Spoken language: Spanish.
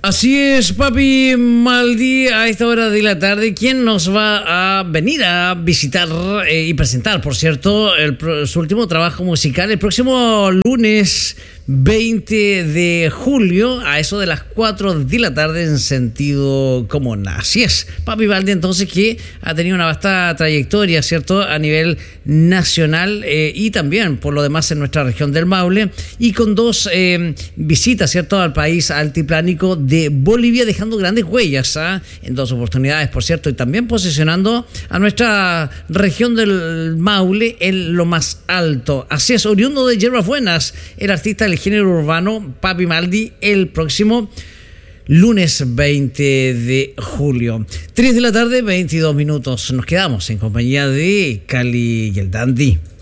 Así es, Papi Maldi, a esta hora de la tarde, quien nos va a venir a visitar y presentar, por cierto, su último trabajo musical el próximo lunes 20 de julio, a eso de las 4 de la tarde, en sentido común. Así es, Papi Maldi, entonces, que ha tenido una vasta trayectoria, ¿cierto?, a nivel nacional y también, por lo demás, en nuestra región del Maule, y con dos visitas, ¿cierto?, al país altiplánico de Bolivia, dejando grandes huellas en dos oportunidades, por cierto, y también posicionando a nuestra región del Maule en lo más alto. Así es, oriundo de Hierbas Buenas, el artista del género urbano Papi Maldi, el próximo lunes 20 de julio. 3 de la tarde, 22 minutos. Nos quedamos en compañía de Cali y el Dandy.